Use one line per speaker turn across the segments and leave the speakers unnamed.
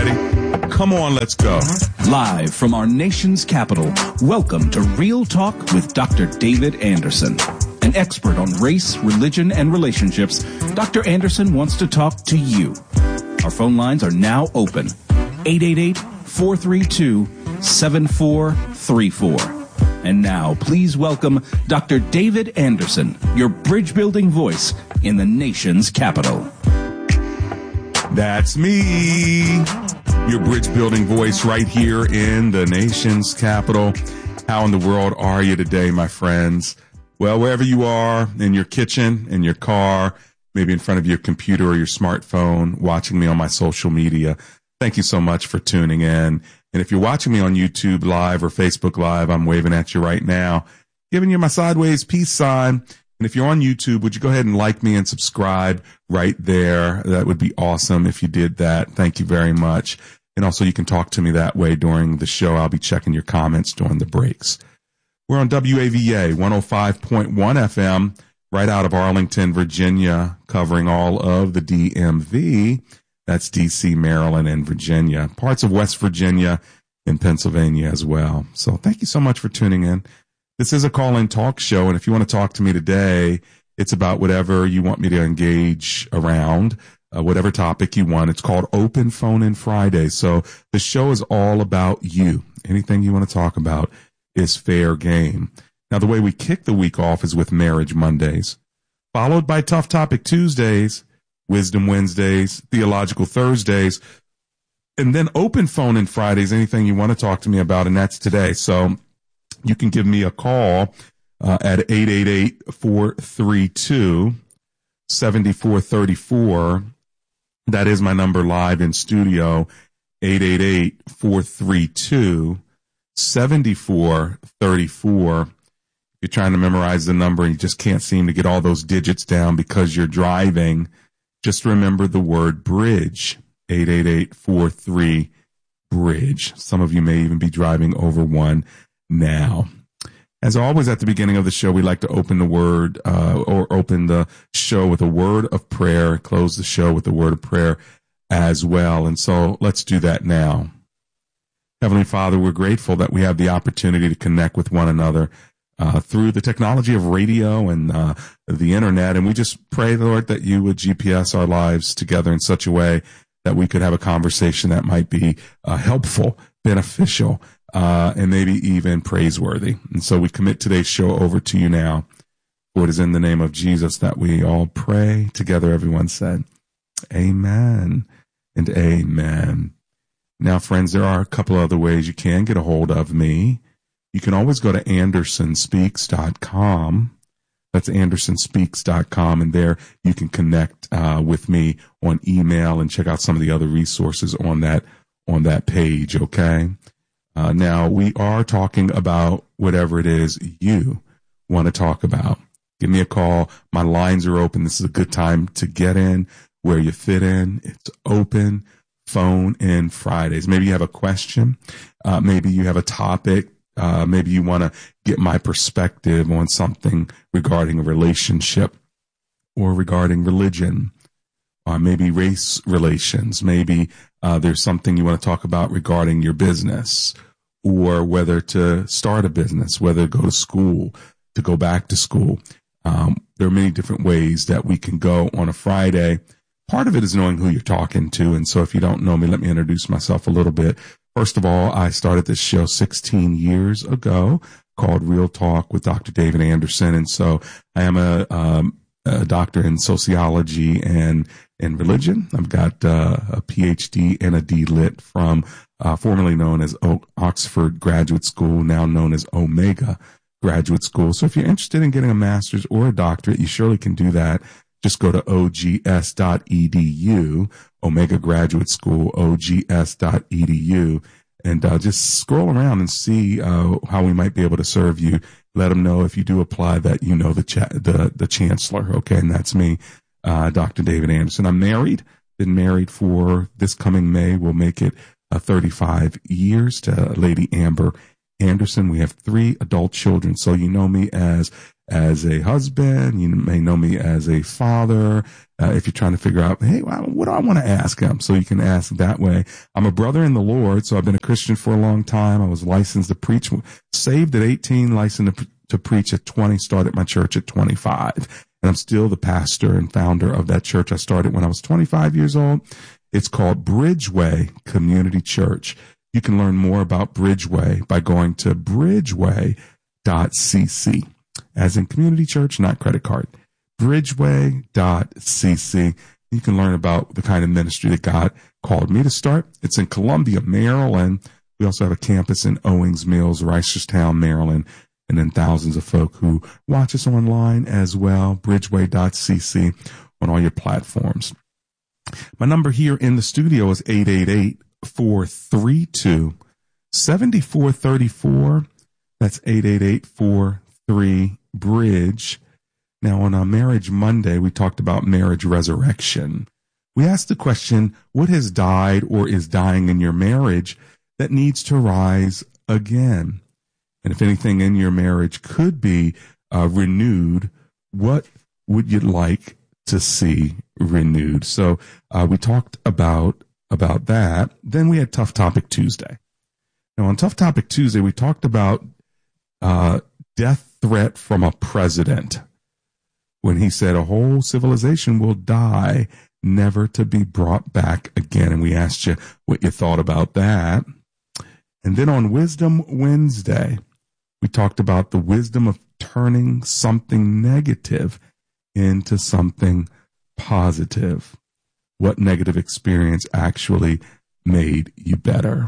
ready? Come on, let's go.
Live from our nation's capital, welcome to Real Talk with Dr. David Anderson. An expert on race, religion, and relationships, Dr. Anderson wants to talk to you. Our phone lines are now open. 888-432-7434. And now, please welcome Dr. David Anderson, your bridge-building voice in the nation's capital.
That's me, your bridge-building voice right here in the nation's capital. How in the world are you today, my friends? Well, wherever you are, in your kitchen, in your car, maybe in front of your computer or your smartphone, watching me on my social media, thank you so much for tuning in. And if you're watching me on YouTube Live or Facebook Live, I'm waving at you right now, giving you my sideways peace sign. And if you're on YouTube, would you go ahead and like me and subscribe right there? That would be awesome if you did that. Thank you very much. And also you can talk to me that way during the show. I'll be checking your comments during the breaks. We're on WAVA 105.1 FM right out of Arlington, Virginia, covering all of the DMV. That's DC, Maryland, and Virginia. Parts of West Virginia and Pennsylvania as well. So thank you so much for tuning in. This is a call-in talk show, and if you want to talk to me today, it's about whatever you want me to engage around, whatever topic you want. It's called Open Phone In Friday. So the show is all about you. Anything you want to talk about is fair game. Now, the way we kick the week off is with Marriage Mondays, followed by Tough Topic Tuesdays, Wisdom Wednesdays, Theological Thursdays, and then Open Phone In Fridays, anything you want to talk to me about, and that's today. So you can give me a call at 888-432-7434. That is my number live in studio, 888-432-7434. If you're trying to memorize the number and you just can't seem to get all those digits down because you're driving, just remember the word bridge, 888-43-BRIDGE. Some of you may even be driving over one now. As always, at the beginning of the show, we like to open the show with a word of prayer, close the show with a word of prayer as well. And so let's do that now. Heavenly Father, we're grateful that we have the opportunity to connect with one another through the technology of radio and the internet. And we just pray, Lord, that you would GPS our lives together in such a way that we could have a conversation that might be helpful, beneficial, and maybe even praiseworthy. And so we commit today's show over to you now. For it is in the name of Jesus that we all pray together. Everyone said, amen and amen. Now, friends, there are a couple other ways you can get a hold of me. You can always go to AndersonSpeaks.com. That's AndersonSpeaks.com. And there you can connect with me on email and check out some of the other resources on that page. Okay. Now, we are talking about whatever it is you want to talk about. Give me a call. My lines are open. This is a good time to get in where you fit in. It's Open Phone In Fridays. Maybe you have a question. Maybe you have a topic. Maybe you want to get my perspective on something regarding a relationship or regarding religion, or maybe race relations. Maybe there's something you want to talk about regarding your business, or whether to start a business, whether to go to school, to go back to school. There are many different ways that we can go on a Friday. Part of it is knowing who you're talking to. And so if you don't know me, let me introduce myself a little bit. First of all, I started this show 16 years ago called Real Talk with Dr. David Anderson. And so I am a doctor in sociology and in religion. I've got a PhD and a D.Lit from formerly known as Oxford Graduate School, now known as Omega Graduate School. So if you're interested in getting a master's or a doctorate, you surely can do that. Just go to ogs.edu, Omega Graduate School, ogs.edu, and just scroll around and see how we might be able to serve you. Let them know if you do apply that you know the chancellor, okay? And that's me, Dr. David Anderson. I'm married, been married for this coming May. We'll make it 35 years to Lady Amber Anderson. We have 3 adult children. So you know me as a husband. You may know me as a father. If you're trying to figure out, hey, what do I want to ask him? So you can ask that way. I'm a brother in the Lord. So I've been a Christian for a long time. I was licensed to preach, saved at 18, licensed to preach at 20, started my church at 25. And I'm still the pastor and founder of that church. I started when I was 25 years old. It's called Bridgeway Community Church. You can learn more about Bridgeway by going to bridgeway.cc, as in community church, not credit card. Bridgeway.cc. You can learn about the kind of ministry that God called me to start. It's in Columbia, Maryland. We also have a campus in Owings Mills, Reisterstown, Maryland, and then thousands of folk who watch us online as well. Bridgeway.cc on all your platforms. My number here in the studio is 888-432-7434. That's 888-43-BRIDGE. Now, on Marriage Monday, we talked about marriage resurrection. We asked the question, what has died or is dying in your marriage that needs to rise again? And if anything in your marriage could be renewed, what would you like to see renewed? So we talked about that. Then we had Tough Topic Tuesday. Now, on Tough Topic Tuesday, we talked about death threat from a president when he said a whole civilization will die, never to be brought back again. And we asked you what you thought about that. And then on Wisdom Wednesday, we talked about the wisdom of turning something negative into something positive. What negative experience actually made you better?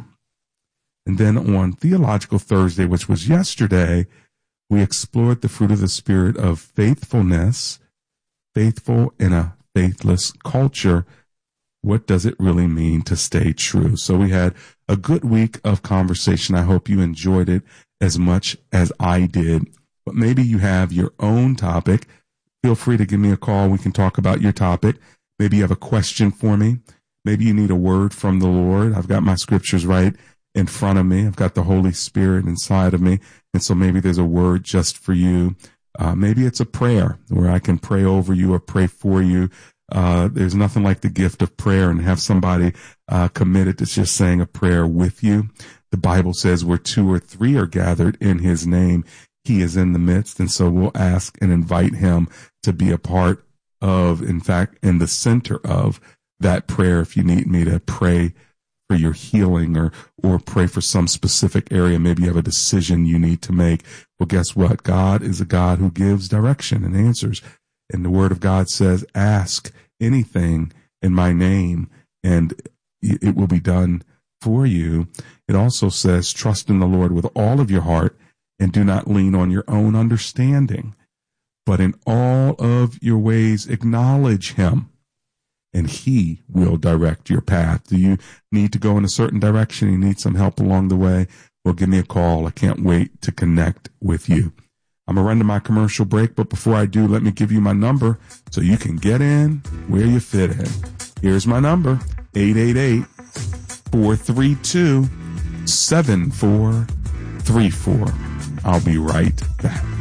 And then on Theological Thursday, which was yesterday, we explored the fruit of the Spirit of faithfulness, faithful in a faithless culture. What does it really mean to stay true? So we had a good week of conversation. I hope you enjoyed it as much as I did. But maybe you have your own topic. Feel free to give me a call. We can talk about your topic. Maybe you have a question for me. Maybe you need a word from the Lord. I've got my scriptures right in front of me. I've got the Holy Spirit inside of me. And so maybe there's a word just for you. Maybe it's a prayer where I can pray over you or pray for you. There's nothing like the gift of prayer and have somebody committed to just saying a prayer with you. The Bible says where 2 or 3 are gathered in his name, he is in the midst. And so we'll ask and invite him to be a part of, in fact, in the center of that prayer. If you need me to pray for your healing or pray for some specific area, maybe you have a decision you need to make. Well, guess what? God is a God who gives direction and answers. And the word of God says, ask anything in my name and it will be done for you. It also says, trust in the Lord with all of your heart and do not lean on your own understanding, but in all of your ways acknowledge him and he will direct your path. Do you need to go in a certain direction? You need some help along the way? Well, give me a call. I can't wait to connect with you. I'm going to run to my commercial break, but before I do, let me give you my number so you can get in where you fit in. Here's my number, 888-432-7434. I'll be right back.